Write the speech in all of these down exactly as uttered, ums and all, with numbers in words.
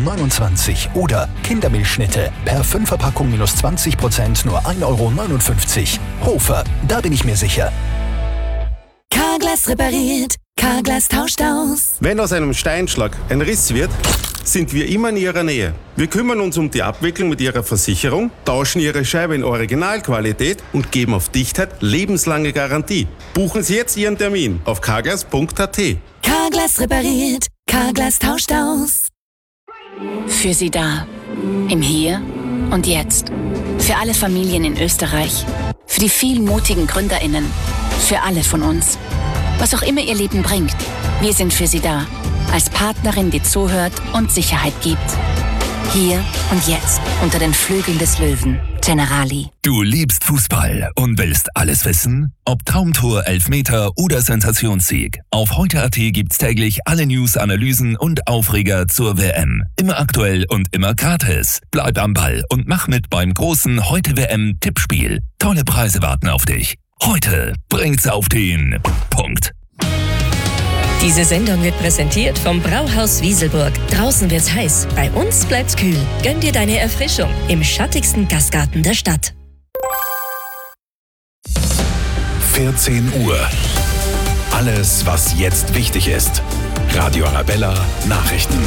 neunundzwanzig oder Kindermilchschnitte per fünfer Packung minus zwanzig Prozent nur ein Euro neunundfünfzig. Hofer, da bin ich mir sicher. Carglass repariert, Carglass tauscht aus. Wenn aus einem Steinschlag ein Riss wird, sind wir immer in Ihrer Nähe. Wir kümmern uns um die Abwicklung mit Ihrer Versicherung, tauschen Ihre Scheibe in Originalqualität und geben auf Dichtheit lebenslange Garantie. Buchen Sie jetzt Ihren Termin auf carglass punkt a t. Carglass repariert, Carglass tauscht aus. Für Sie da. Im Hier und Jetzt. Für alle Familien in Österreich. Für die vielen mutigen GründerInnen. Für alle von uns. Was auch immer Ihr Leben bringt, wir sind für Sie da. Als Partnerin, die zuhört und Sicherheit gibt. Hier und jetzt, unter den Flügeln des Löwen. Generali. Du liebst Fußball und willst alles wissen? Ob Traumtor, Elfmeter oder Sensationssieg. Auf heute punkt a t gibt's täglich alle News, Analysen und Aufreger zur W M. Immer aktuell und immer gratis. Bleib am Ball und mach mit beim großen Heute-W M-Tippspiel. Tolle Preise warten auf dich. Heute bringt's auf den Punkt. Diese Sendung wird präsentiert vom Brauhaus Wieselburg. Draußen wird's heiß, bei uns bleibt's kühl. Gönn dir deine Erfrischung im schattigsten Gastgarten der Stadt. vierzehn Uhr. Alles, was jetzt wichtig ist. Radio Arabella Nachrichten.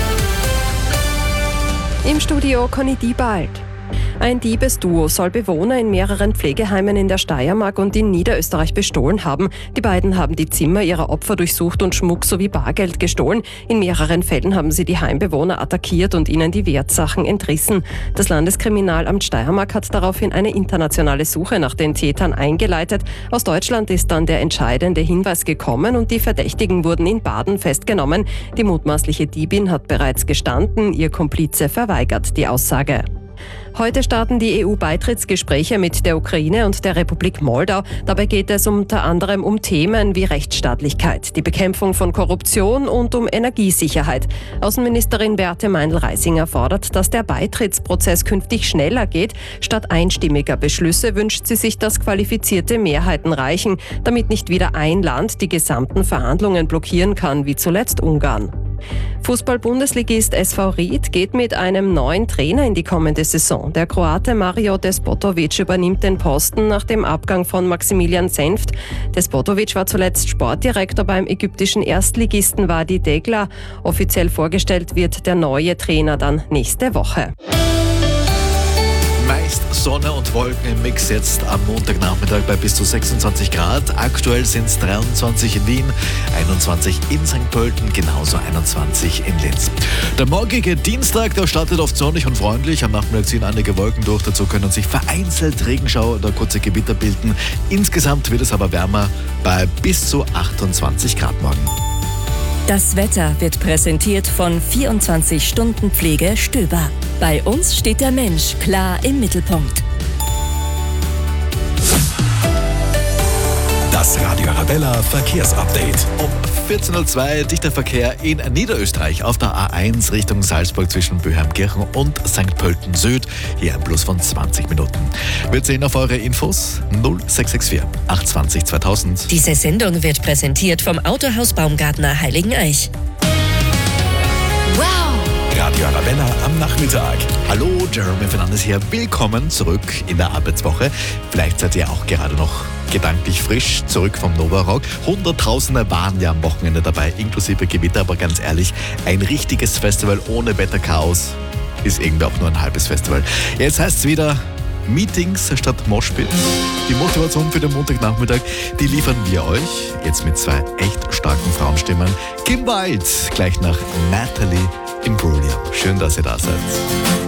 Im Studio Conny Diebald. Ein Diebesduo soll Bewohner in mehreren Pflegeheimen in der Steiermark und in Niederösterreich bestohlen haben. Die beiden haben die Zimmer ihrer Opfer durchsucht und Schmuck sowie Bargeld gestohlen. In mehreren Fällen haben sie die Heimbewohner attackiert und ihnen die Wertsachen entrissen. Das Landeskriminalamt Steiermark hat daraufhin eine internationale Suche nach den Tätern eingeleitet. Aus Deutschland ist dann der entscheidende Hinweis gekommen und die Verdächtigen wurden in Baden festgenommen. Die mutmaßliche Diebin hat bereits gestanden, ihr Komplize verweigert die Aussage. Heute starten die E U-Beitrittsgespräche mit der Ukraine und der Republik Moldau. Dabei geht es unter anderem um Themen wie Rechtsstaatlichkeit, die Bekämpfung von Korruption und um Energiesicherheit. Außenministerin Beate Meindl-Reisinger fordert, dass der Beitrittsprozess künftig schneller geht. Statt einstimmiger Beschlüsse wünscht sie sich, dass qualifizierte Mehrheiten reichen, damit nicht wieder ein Land die gesamten Verhandlungen blockieren kann, wie zuletzt Ungarn. Fußball-Bundesligist S V Ried geht mit einem neuen Trainer in die kommende Saison. Der Kroate Mario Despotovic übernimmt den Posten nach dem Abgang von Maximilian Senft. Despotovic war zuletzt Sportdirektor beim ägyptischen Erstligisten Wadi Degla. Offiziell vorgestellt wird der neue Trainer dann nächste Woche. Meist Sonne und Wolken im Mix jetzt am Montagnachmittag bei bis zu sechsundzwanzig Grad. Aktuell sind es dreiundzwanzig in Wien, einundzwanzig in Sankt Pölten, genauso einundzwanzig in Linz. Der morgige Dienstag, der startet oft sonnig und freundlich. Am Nachmittag ziehen einige Wolken durch. Dazu können sich vereinzelt Regenschauer oder kurze Gewitter bilden. Insgesamt wird es aber wärmer bei bis zu achtundzwanzig Grad morgen. Das Wetter wird präsentiert von vierundzwanzig Stunden Pflege Stöber. Bei uns steht der Mensch klar im Mittelpunkt. Das Radio Arabella Verkehrsupdate. Um vierzehn Uhr zwei dichter Verkehr in Niederösterreich auf der A eins Richtung Salzburg zwischen Böheimkirchen und Sankt Pölten Süd. Hier ein Plus von zwanzig Minuten. Wir sehen auf eure Infos null sechs sechs vier acht zwei null zweitausend. Diese Sendung wird präsentiert vom Autohaus Baumgartner Heiligeneich. Wow! Radio Arabella am Nachmittag. Hallo, Jeremy Fernandes hier. Willkommen zurück in der Arbeitswoche. Vielleicht seid ihr auch gerade noch gedanklich frisch zurück vom Nova Rock. Hunderttausende waren ja am Wochenende dabei, inklusive Gewitter, aber ganz ehrlich, ein richtiges Festival ohne Wetterchaos ist irgendwie auch nur ein halbes Festival. Jetzt heißt es wieder Meetings statt Moshpit. Die Motivation für den Montagnachmittag, die liefern wir euch jetzt mit zwei echt starken Frauenstimmen. Kim Wilde, gleich nach Natalie Imbruglia. Schön, dass ihr da seid.